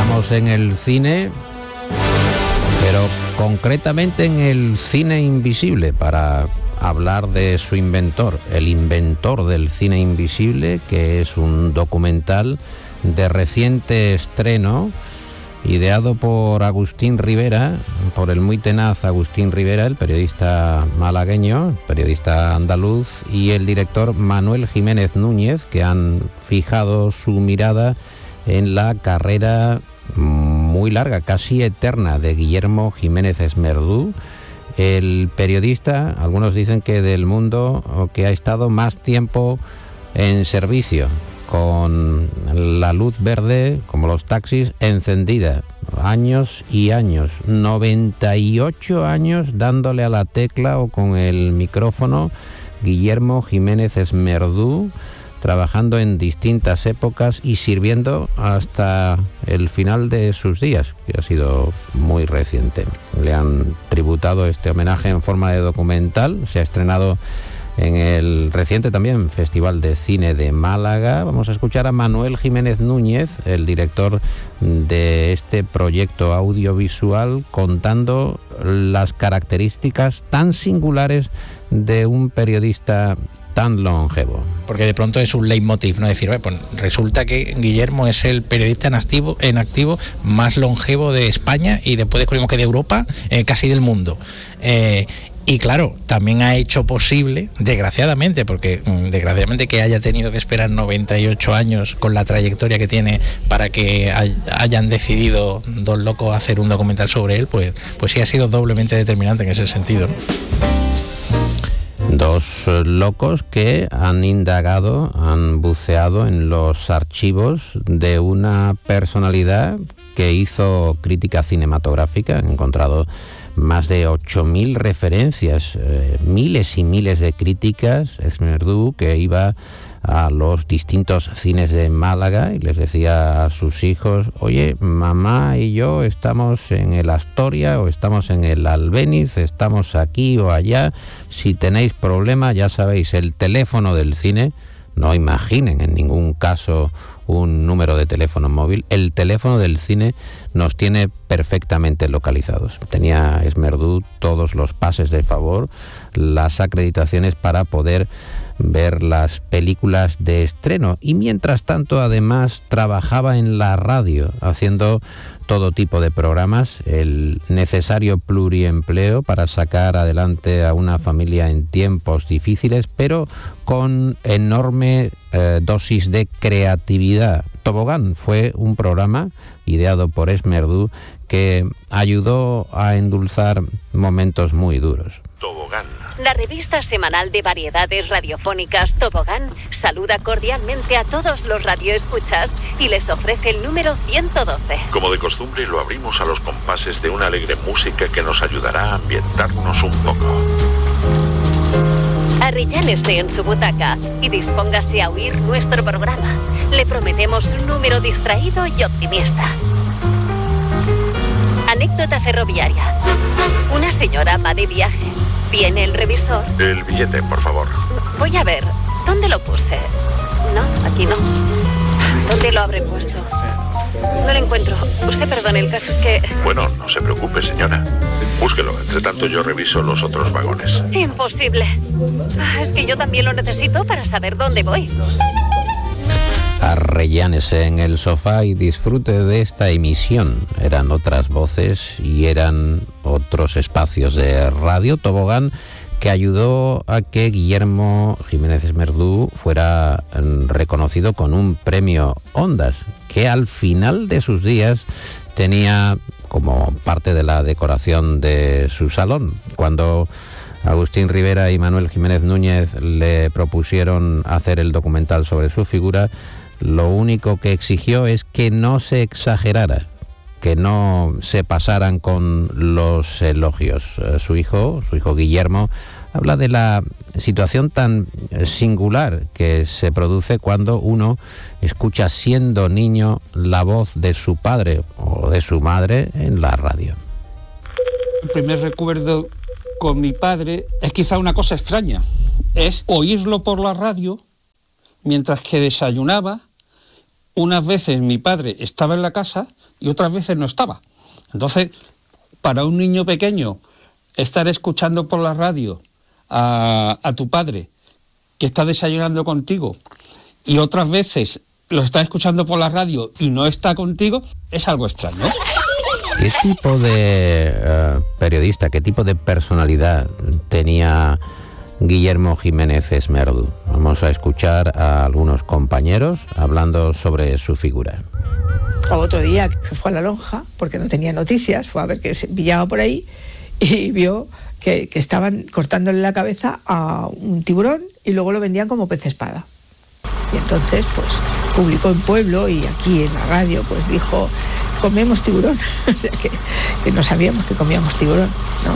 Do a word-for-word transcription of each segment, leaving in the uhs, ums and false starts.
Estamos en el cine, pero concretamente en el cine invisible, para hablar de su inventor, el inventor del cine invisible, que es un documental de reciente estreno, ideado por Agustín Rivera, por el muy tenaz Agustín Rivera, el periodista malagueño, periodista andaluz, y el director Manuel Jiménez Núñez, que han fijado su mirada en la carrera muy larga, casi eterna, de Guillermo Jiménez Esmerdú, el periodista, algunos dicen que del mundo que ha estado más tiempo en servicio, con la luz verde, como los taxis, encendida, años y años, noventa y ocho años dándole a la tecla o con el micrófono, Guillermo Jiménez Esmerdú, trabajando en distintas épocas y sirviendo hasta el final de sus días, que ha sido muy reciente. Le han tributado este homenaje en forma de documental, se ha estrenado en el reciente también Festival de Cine de Málaga. Vamos a escuchar a Manuel Jiménez Núñez, el director de este proyecto audiovisual, contando las características tan singulares de un periodista tan longevo. Porque de pronto es un leitmotiv, ¿no? Decir, pues resulta que Guillermo es el periodista en activo, en activo más longevo de España y después descubrimos que de Europa, eh, casi del mundo. Eh, Y claro, también ha hecho posible, desgraciadamente, porque desgraciadamente que haya tenido que esperar noventa y ocho años con la trayectoria que tiene para que hay, hayan decidido dos locos hacer un documental sobre él, pues, pues sí ha sido doblemente determinante en ese sentido, ¿no? Dos locos que han indagado, han buceado en los archivos de una personalidad que hizo crítica cinematográfica, han encontrado más de ocho mil referencias, eh, miles y miles de críticas. Esmerdú, que iba a los distintos cines de Málaga y les decía a sus hijos, oye, mamá y yo estamos en el Astoria o estamos en el Albéniz, estamos aquí o allá, si tenéis problema, ya sabéis, el teléfono del cine, no imaginen en ningún caso un número de teléfono móvil, el teléfono del cine nos tiene perfectamente localizados. Tenía Esmerdú todos los pases de favor, las acreditaciones para poder ver las películas de estreno, y mientras tanto además trabajaba en la radio haciendo todo tipo de programas, el necesario pluriempleo para sacar adelante a una familia en tiempos difíciles, pero con enorme eh, dosis de creatividad. Tobogán fue un programa ideado por Esmerdú que ayudó a endulzar momentos muy duros. Tobogán. La revista semanal de variedades radiofónicas Tobogán saluda cordialmente a todos los radioescuchas y les ofrece el número ciento doce. Como de costumbre, lo abrimos a los compases de una alegre música que nos ayudará a ambientarnos un poco. Arrellánese en su butaca y dispóngase a oír nuestro programa. Le prometemos un número distraído y optimista. Anécdota ferroviaria. Una señora va de viaje. ¿Viene el revisor? El billete, por favor. Voy a ver. ¿Dónde lo puse? No, aquí no. ¿Dónde lo habré puesto? No lo encuentro. Usted perdone, el caso es que... Bueno, no se preocupe, señora. Búsquelo. Entre tanto, yo reviso los otros vagones. Imposible. Es que yo también lo necesito para saber dónde voy. Arrellánese en el sofá y disfrute de esta emisión. Eran otras voces y eran otros espacios de Radio Tobogán que ayudó a que Guillermo Jiménez Esmerdú fuera reconocido con un premio Ondas, que al final de sus días tenía como parte de la decoración de su salón. Cuando Agustín Rivera y Manuel Jiménez Núñez le propusieron hacer el documental sobre su figura, lo único que exigió es que no se exagerara, que no se pasaran con los elogios. Su hijo, su hijo Guillermo, habla de la situación tan singular que se produce cuando uno escucha siendo niño la voz de su padre o de su madre en la radio. El primer recuerdo con mi padre es quizá una cosa extraña, es oírlo por la radio mientras que desayunaba. Unas veces mi padre estaba en la casa y otras veces no estaba. Entonces, para un niño pequeño, estar escuchando por la radio a, a tu padre que está desayunando contigo y otras veces lo está escuchando por la radio y no está contigo, es algo extraño. ¿Qué tipo de uh, periodista, qué tipo de personalidad tenía Guillermo Jiménez Esmerdú? Vamos a escuchar a algunos compañeros hablando sobre su figura. Otro día se fue a la lonja porque no tenía noticias, fue a ver qué se pillaba por ahí y vio que, que estaban cortándole la cabeza a un tiburón y luego lo vendían como pez espada. Y entonces pues publicó en Pueblo y aquí en la radio pues dijo, comemos tiburón. O sea que, que no sabíamos que comíamos tiburón,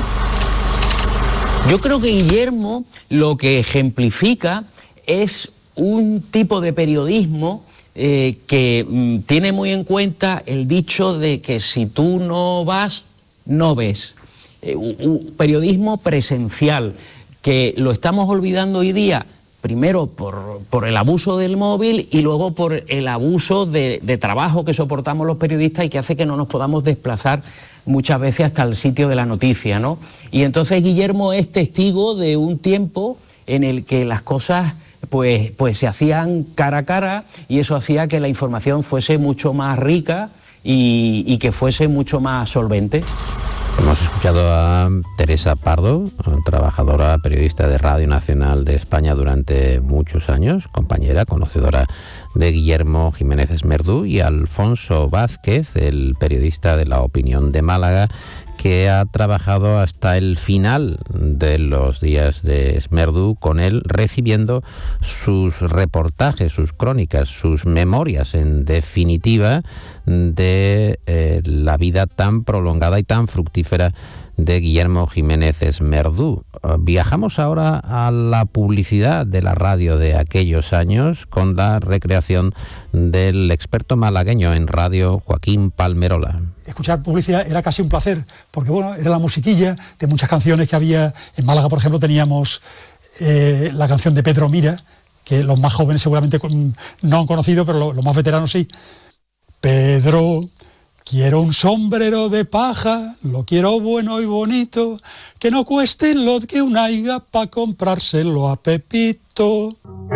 ¿no? Yo creo que Guillermo lo que ejemplifica es un tipo de periodismo eh, que mm, tiene muy en cuenta el dicho de que si tú no vas, no ves. Eh, un, un periodismo presencial, que lo estamos olvidando hoy día, primero por, por el abuso del móvil y luego por el abuso de, de trabajo que soportamos los periodistas y que hace que no nos podamos desplazar muchas veces hasta el sitio de la noticia, ¿no? Y entonces Guillermo es testigo de un tiempo en el que las cosas pues, pues se hacían cara a cara y eso hacía que la información fuese mucho más rica y, y que fuese mucho más solvente. Hemos escuchado a Teresa Pardo, trabajadora, periodista de Radio Nacional de España durante muchos años, compañera, conocedora de Guillermo Jiménez Esmerdú, y a Alfonso Vázquez, el periodista de La Opinión de Málaga, que ha trabajado hasta el final de los días de Esmerdú con él, recibiendo sus reportajes, sus crónicas, sus memorias, en definitiva, de eh, la vida tan prolongada y tan fructífera de Guillermo Jiménez Esmerdú. Viajamos ahora a la publicidad de la radio de aquellos años con la recreación del experto malagueño en radio, Joaquín Palmerola. Escuchar publicidad era casi un placer, porque bueno, era la musiquilla de muchas canciones que había. En Málaga, por ejemplo, teníamos eh, la canción de Pedro Mira, que los más jóvenes seguramente no han conocido, pero los, los más veteranos sí. Pedro, quiero un sombrero de paja, lo quiero bueno y bonito, que no cueste lo que una higa pa' comprárselo a Pepito.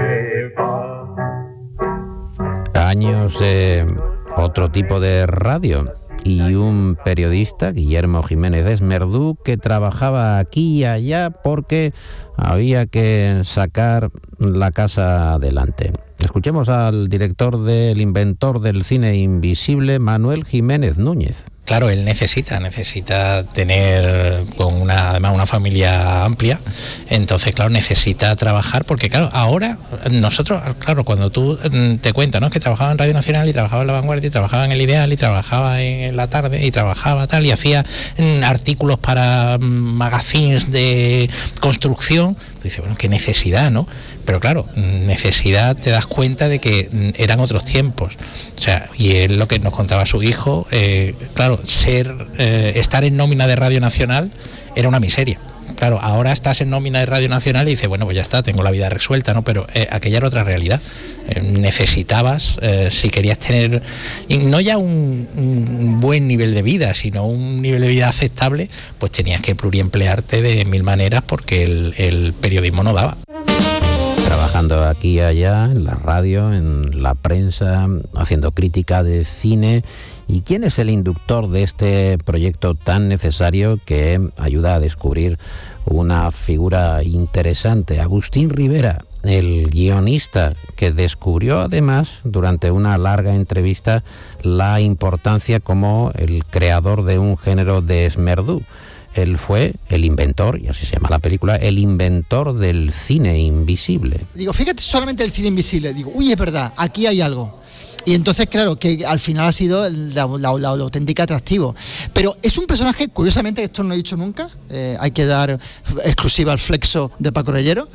Años de otro tipo de radio y un periodista, Guillermo Jiménez Esmerdú, que trabajaba aquí y allá porque había que sacar la casa adelante. Escuchemos al director del inventor del cine invisible, Manuel Jiménez Núñez. Claro, él necesita, necesita tener con una, además una familia amplia, entonces claro, necesita trabajar, porque claro, ahora nosotros, claro, cuando tú te cuentas, ¿no?, que trabajaba en Radio Nacional y trabajaba en La Vanguardia y trabajaba en El Ideal y trabajaba en La Tarde y trabajaba tal y hacía artículos para magazines de construcción, tú dices, bueno, qué necesidad, ¿no? Pero claro, necesidad, te das cuenta de que eran otros tiempos. O sea, y es lo que nos contaba su hijo, eh, claro, ser eh, estar en nómina de Radio Nacional era una miseria. Claro, ahora estás en nómina de Radio Nacional y dices, bueno, pues ya está, tengo la vida resuelta, ¿no? Pero eh, aquella era otra realidad. Eh, necesitabas, eh, si querías tener, no ya un, un buen nivel de vida, sino un nivel de vida aceptable, pues tenías que pluriemplearte de mil maneras porque el, el periodismo no daba. Trabajando aquí y allá, en la radio, en la prensa, haciendo crítica de cine. ¿Y quién es el inductor de este proyecto tan necesario que ayuda a descubrir una figura interesante? Agustín Rivera, el guionista, que descubrió además durante una larga entrevista la importancia como el creador de un género de Esmerdú. Él fue el inventor, y así se llama la película, el inventor del cine invisible. Digo, fíjate solamente el cine invisible. Digo, uy, es verdad, aquí hay algo. Y entonces, claro, que al final ha sido la, la, la, la auténtica atractivo. Pero es un personaje, curiosamente, esto no lo he dicho nunca, eh, hay que dar exclusiva al flexo de Paco Reyero.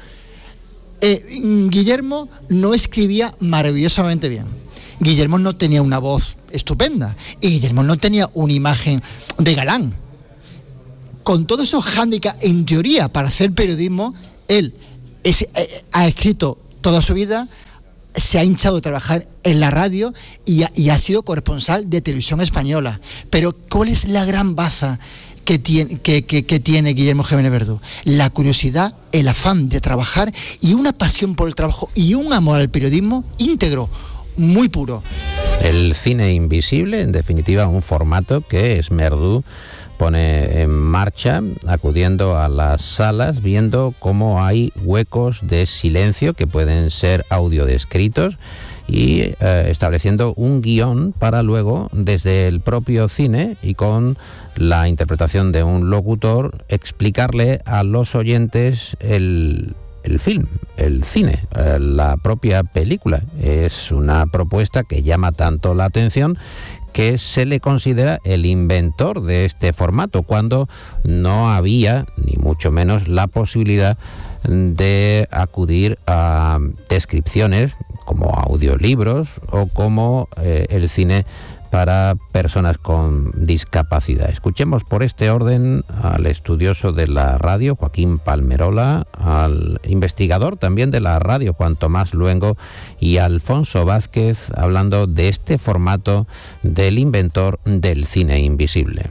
Eh, Guillermo no escribía maravillosamente bien. Guillermo no tenía una voz estupenda. Y Guillermo no tenía una imagen de galán. Con todos esos hándicaps, en teoría, para hacer periodismo, él es, eh, ha escrito toda su vida, se ha hinchado de trabajar en la radio y ha, y ha sido corresponsal de Televisión Española. Pero ¿cuál es la gran baza que tiene, que, que, que tiene Guillermo Jiménez Verdú? La curiosidad, el afán de trabajar y una pasión por el trabajo y un amor al periodismo íntegro, muy puro. El cine invisible, en definitiva, un formato que Esmerdú pone en marcha, acudiendo a las salas, viendo cómo hay huecos de silencio que pueden ser audiodescritos y eh, estableciendo un guión para luego, desde el propio cine y con la interpretación de un locutor, explicarle a los oyentes el, el film, el cine, eh, la propia película. Es una propuesta que llama tanto la atención que se le considera el inventor de este formato, cuando no había, ni mucho menos, la posibilidad de acudir a descripciones como audiolibros o como eh, el cine para personas con discapacidad. Escuchemos por este orden al estudioso de la radio, Joaquín Palmerola, al investigador también de la radio, Juan Tomás Luengo, y a Alfonso Vázquez, hablando de este formato del inventor del cine invisible.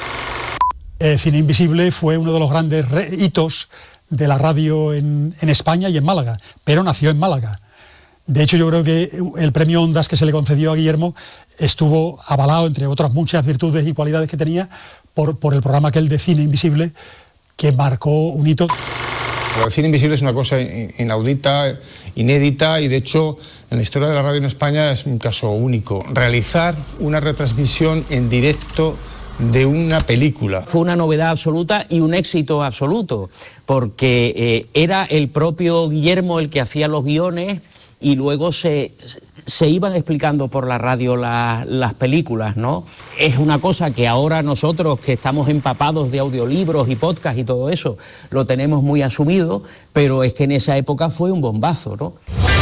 El cine invisible fue uno de los grandes hitos de la radio en, en España y en Málaga, pero nació en Málaga. De hecho, yo creo que el premio Ondas que se le concedió a Guillermo estuvo avalado, entre otras muchas virtudes y cualidades que tenía, por, por el programa aquel de Cine Invisible, que marcó un hito. El cine invisible es una cosa inaudita, inédita, y de hecho en la historia de la radio en España es un caso único. Realizar una retransmisión en directo de una película. Fue una novedad absoluta y un éxito absoluto, porque eh, era el propio Guillermo el que hacía los guiones y luego se, se iban explicando por la radio la, las películas, ¿no? Es una cosa que ahora nosotros, que estamos empapados de audiolibros y podcast y todo eso, lo tenemos muy asumido, pero es que en esa época fue un bombazo, ¿no?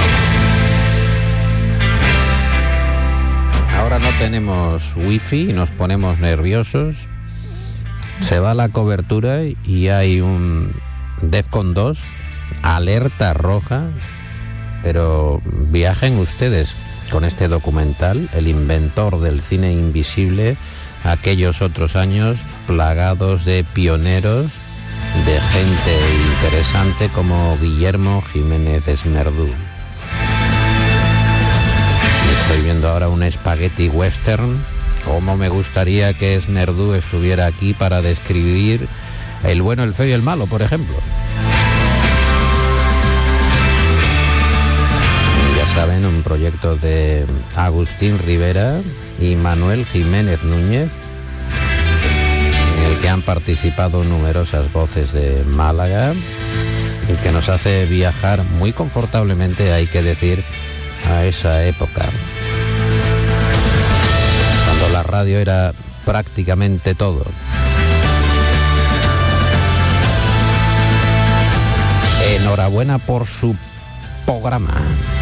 Ahora no tenemos wifi y nos ponemos nerviosos. Se va la cobertura y hay un Defcon dos, alerta roja. Pero viajen ustedes con este documental, el inventor del cine invisible, aquellos otros años plagados de pioneros, de gente interesante como Guillermo Jiménez Esmerdú. Estoy viendo ahora un spaghetti western. Cómo me gustaría que Esmerdú estuviera aquí para describir El bueno, el feo y el malo, por ejemplo. Saben, un proyecto de Agustín Rivera y Manuel Jiménez Núñez, en el que han participado numerosas voces de Málaga, y que nos hace viajar muy confortablemente, hay que decir, a esa época, cuando la radio era prácticamente todo. Enhorabuena por su programa.